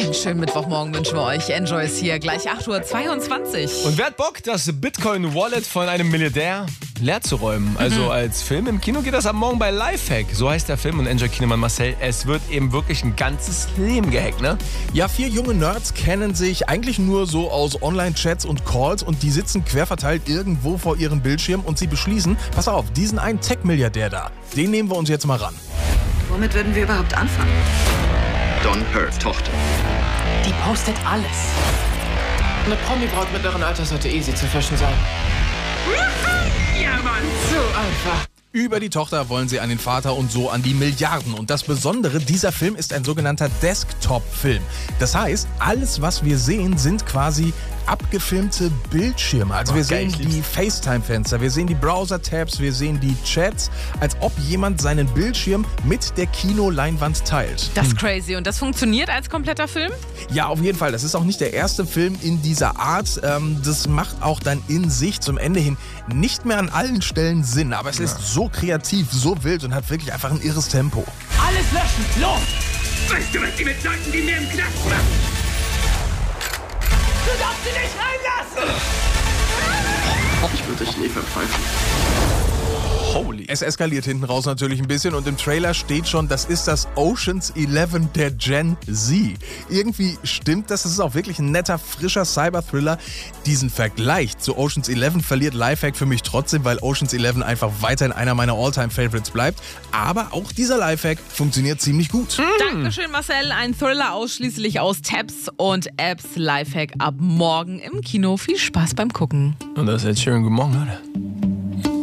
Einen schönen Mittwochmorgen wünschen wir euch. Enjoy ist hier, gleich 8:22 Uhr. Und wer hat Bock, das Bitcoin-Wallet von einem Milliardär leer zu räumen? Also als Film im Kino geht das am Morgen bei Lifehack. So heißt der Film und Enjoy Kinoman Marcel. Es wird eben wirklich ein ganzes Leben gehackt, ne? Ja, 4 junge Nerds kennen sich eigentlich nur so aus Online-Chats und Calls und die sitzen querverteilt irgendwo vor ihrem Bildschirm und sie beschließen, pass auf, diesen einen Tech-Milliardär da, den nehmen wir uns jetzt mal ran. Womit würden wir überhaupt anfangen? Don Herf, Tochter. Die postet alles. Eine Promi-Braut mittleren Alters sollte easy zu fischen sein. Ja, Mann! So einfach. Über die Tochter wollen sie an den Vater und so an die Milliarden. Und das Besondere, dieser Film ist ein sogenannter Desktop-Film. Das heißt, alles, was wir sehen, sind quasi abgefilmte Bildschirme. Also wir sehen die FaceTime-Fenster, wir sehen die Browser-Tabs, wir sehen die Chats, als ob jemand seinen Bildschirm mit der Kinoleinwand teilt. Das ist crazy. Und das funktioniert als kompletter Film? Ja, auf jeden Fall. Das ist auch nicht der erste Film in dieser Art. Das macht auch dann in sich zum Ende hin nicht mehr an allen Stellen Sinn. Aber es ist so kreativ, so wild und hat wirklich einfach ein irres Tempo. Alles löschen! Los! Weißt du, was die mit Leuten wie mir im Knast machen? Du darfst sie nicht reinlassen! Ich würde dich nie verpfeifen. Holy. Es eskaliert hinten raus natürlich ein bisschen und im Trailer steht schon, das ist das Ocean's 11 der Gen Z. Irgendwie stimmt das, ist auch wirklich ein netter, frischer Cyber-Thriller. Diesen Vergleich zu Ocean's 11 verliert Lifehack für mich trotzdem, weil Ocean's 11 einfach weiterhin einer meiner All-Time-Favorites bleibt. Aber auch dieser Lifehack funktioniert ziemlich gut. Dankeschön, Marcel. Ein Thriller ausschließlich aus Tabs und Apps. Lifehack ab morgen im Kino. Viel Spaß beim Gucken. Und das ist jetzt schön. Guten Morgen, Leute.